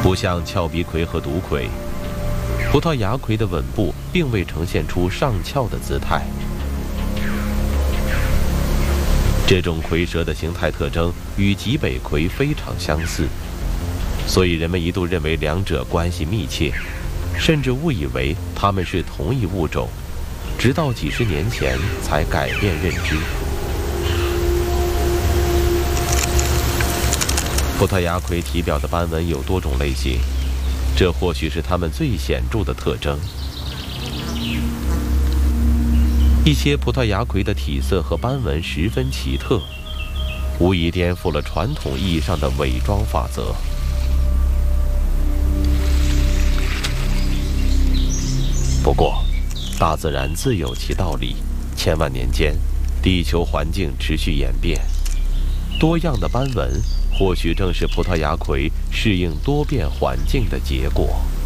不像峭鼻葵和毒葵，葡萄牙葵的吻部并未呈现出上翘的姿态。这种葵舌的形态特征与极北葵非常相似，所以人们一度认为两者关系密切，甚至误以为它们是同一物种，直到几十年前才改变认知。葡萄牙葵体表的斑纹有多种类型，这或许是它们最显著的特征。一些葡萄牙葵的体色和斑纹十分奇特，无疑颠覆了传统意义上的伪装法则。不过，大自然自有其道理，千万年间，地球环境持续演变，多样的斑纹或许正是葡萄牙葵适应多变环境的结果。